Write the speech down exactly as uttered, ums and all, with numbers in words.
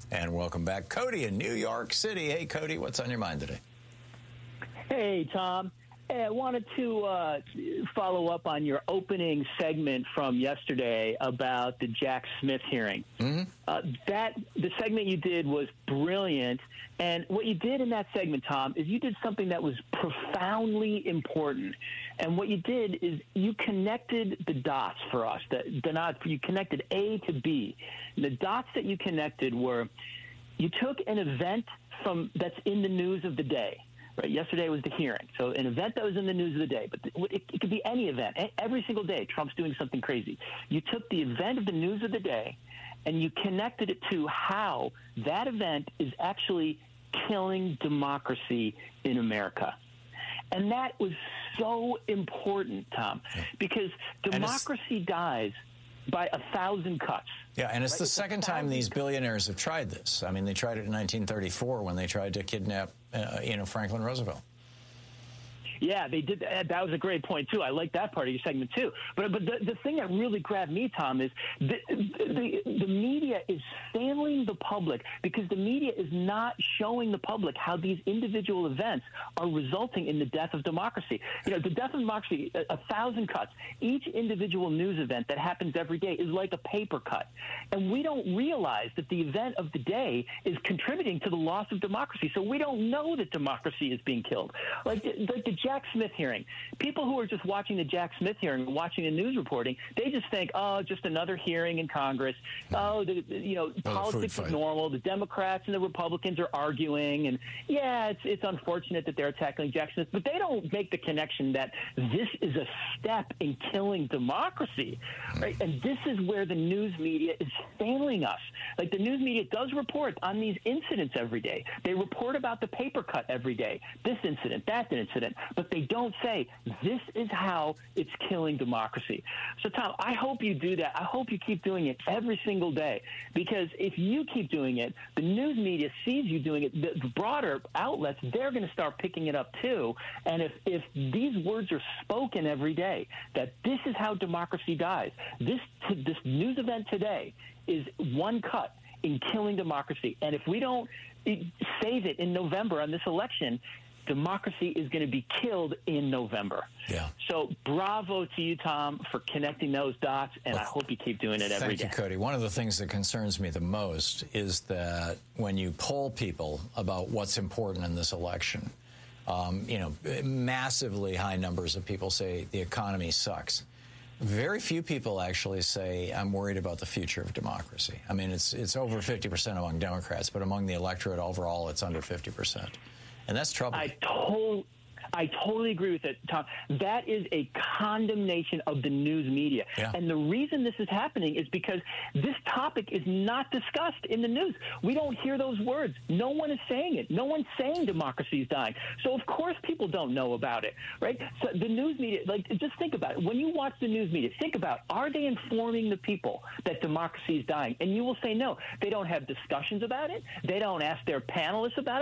And welcome back, Cody in New York City. Hey, Cody, what's on your mind today? Hey, Tom. Hey, I wanted to uh, follow up on your opening segment from yesterday about the Jack Smith hearing. Mm-hmm. Uh, that the segment you did was brilliant, and what you did in that segment, Tom, is you did something that was profoundly important. And what you did is you connected the dots for us. The, the not, you connected A to B. And the dots that you connected were you took an event from that's in the news of the day. Right. Yesterday was the hearing. So an event that was in the news of the day, but it, it could be any event. Every single day, Trump's doing something crazy. You took the event of the news of the day and you connected it to how that event is actually killing democracy in America. And that was so important, Tom, because democracy dies by a thousand cuts. Yeah, and it's right? the it's second time these billionaires have tried this. I mean, they tried it in nineteen thirty-four when they tried to kidnap, uh, you know, Franklin Roosevelt. Yeah, they did. That was a great point, too. I like that part of your segment, too. But but the, the thing that really grabbed me, Tom, is the, the, the media is failing the public because the media is not showing the public how these individual events are resulting in the death of democracy. You know, the death of democracy, a, a thousand cuts. Each individual news event that happens every day is like a paper cut. And we don't realize that the event of the day is contributing to the loss of democracy. So we don't know that democracy is being killed. Like, like the Jack Smith hearing. People who are just watching the Jack Smith hearing and watching the news reporting, they just think, oh, just another hearing in Congress. Oh, the, the, you know, oh, politics is normal. The Democrats and the Republicans are arguing. And, yeah, it's, it's unfortunate that they're tackling Jack Smith. But they don't make the connection that this is a step in killing democracy. Right? And this is where the news media is failing us. Like, the news media does report on these incidents every day. They report about the paper cut every day. This incident, that incident. But they don't say this is how it's killing democracy. So, Tom, I hope you do that. I hope you keep doing it every single day, because if you keep doing it, the news media sees you doing it. The, the broader outlets, they're going to start picking it up too. And if, if these words are spoken every day, that this is how democracy dies, this, this news event today is one cut in killing democracy. And if we don't save it in November on this election, democracy is going to be killed in November. Yeah. So bravo to you, Tom, for connecting those dots, and well, I hope you keep doing it every thank day. Thank you, Cody. One of the things that concerns me the most is that when you poll people about what's important in this election, um, you know, massively high numbers of people say the economy sucks. Very few people actually say, I'm worried about the future of democracy. I mean, it's it's over fifty percent among Democrats, but among the electorate overall, it's under fifty percent. And that's troubling. I told. I totally agree with it, Tom. That is a condemnation of the news media. Yeah. And the reason this is happening is because this topic is not discussed in the news. We don't hear those words. No one is saying it. No one's saying democracy is dying. So, of course, people don't know about it, right? So the news media, like, just think about it. When you watch the news media, think about, are they informing the people that democracy is dying? And you will say no. They don't have discussions about it. They don't ask their panelists about it.